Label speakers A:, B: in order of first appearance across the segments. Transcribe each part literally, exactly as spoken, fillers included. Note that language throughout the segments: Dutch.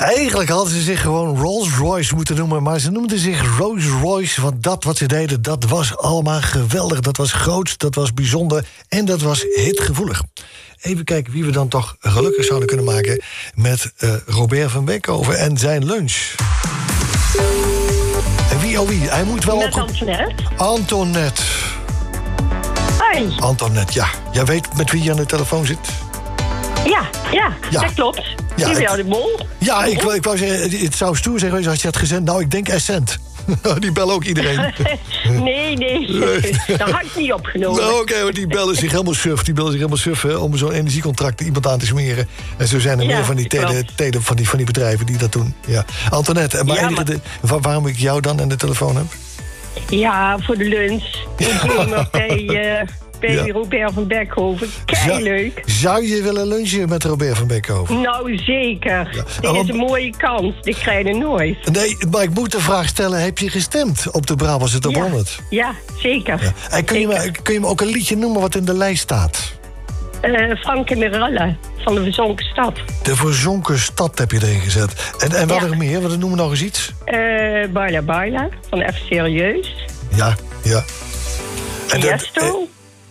A: Eigenlijk hadden ze zich gewoon Rolls-Royce moeten noemen, maar ze noemden zich Rolls-Royce, want dat wat ze deden, dat was allemaal geweldig. Dat was groot, dat was bijzonder en dat was hitgevoelig. Even kijken wie we dan toch gelukkig zouden kunnen maken met uh, Robert van Beekhoven en zijn lunch. En wie, oh wie? Hij moet wel
B: met
A: op...
B: Antoinette.
A: Antoinette.
B: Hoi.
A: Antoinette, ja. Jij weet met wie je aan de telefoon zit?
B: Ja, ja,
A: Ja.
B: dat klopt.
A: Ja,
B: Die
A: ik-
B: wil de mol.
A: Ja, ik, wou- ik wou zeggen, het zou stoer zijn geweest als je had gezegd... nou, ik denk Essent. Die bellen ook iedereen.
B: Nee, nee, dat had ik niet opgenomen.
A: Nou, oké, maar die bellen zich helemaal suf. Die bellen zich helemaal suf hè, om zo'n energiecontract iemand aan te smeren. En zo zijn er
B: Ja,
A: meer van die, tele,
B: klopt.
A: tele, van, die, van die bedrijven die dat doen. Ja. Antoinette, maar,
B: Ja,
A: enige
B: maar-
A: de- wa- waarom ik jou dan aan de telefoon heb?
B: Ja, voor de lunch. Ik gamer bij, eh bij
A: Ja.
B: Robert van Beekhoven. Kei leuk.
A: Zou je willen lunchen met Robert van Beekhoven?
B: Nou, zeker.
A: Ja.
B: Dit is een mooie kans. Die krijg je nooit.
A: Nee, maar ik moet de vraag stellen, heb je gestemd op de Brabantse Top
B: Ja,
A: honderd?
B: ja zeker.
A: Ja. En kun je,
B: Zeker.
A: me, kun je me ook een liedje noemen wat in de lijst staat?
B: Eh, Frank en Mirella van de Verzonken Stad.
A: De verzonken stad heb je erin gezet. En, en wat
B: Ja.
A: er meer? Wat noemen we nog eens iets?
B: Eh Baila Baila van Even Serieus.
A: Ja, ja. En dat-
B: Tiesto.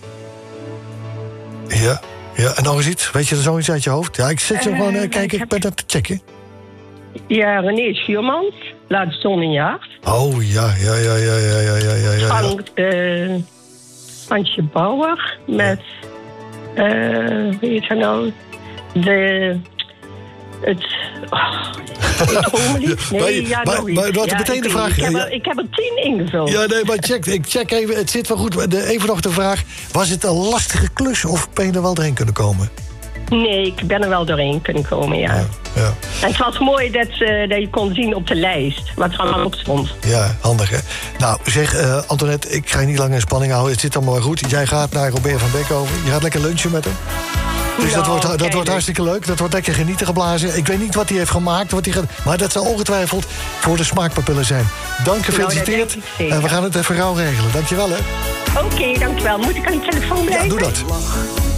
A: eh, ja, ja. En nog eens iets? Weet je er zoiets uit je hoofd? Ja, ik zit zo
B: Eh,
A: gewoon uh,
B: ik
A: kijken, ik
B: heb-
A: ben dat te checken.
B: Ja, René Schuurmans. Laat de zon in je hart.
A: Oh, ja, ja, ja, ja, ja, ja, ja, ja, ja.
B: Frank, eh Antje Bauer met, eh hoe heet dat nou? De, het, oh, het homelied?
A: Maar je-
B: Nee, ja,
A: maar-
B: nog iets.
A: maar wat
B: Ja,
A: meteen
B: ik
A: de
B: weet
A: vraag,
B: niet. Ik heb,
A: ja.
B: er, ik heb er tien ingevuld.
A: Ja, nee, maar check, ik check even, het zit wel goed. De, even nog de vraag, was het een lastige klus of ben je er wel doorheen kunnen komen?
B: Nee, ik ben er wel doorheen kunnen komen, ja.
A: Ja, ja,
B: En het was mooi dat, eh, dat je kon zien op de lijst wat er allemaal op stond.
A: ja, handig hè. Nou, zeg eh, Antoinette, ik ga je niet lang in spanning houden. Het zit allemaal wel goed. Jij gaat naar Robert van Beekhoven. Je gaat lekker lunchen met hem. Dus dat,
B: Nou,
A: wordt, dat
B: kijk.
A: wordt hartstikke leuk. Dat wordt lekker genieten geblazen. Ik weet niet wat hij heeft gemaakt. Wat hij gaat, maar dat zal ongetwijfeld voor de smaakpapillen zijn. Dank, gefeliciteerd.
B: dat denk ik zeker.
A: En we gaan het even gauw regelen. Dankjewel hè.
B: Oké, dankjewel. Moet ik aan de telefoon blijven?
A: Ja, doe dat.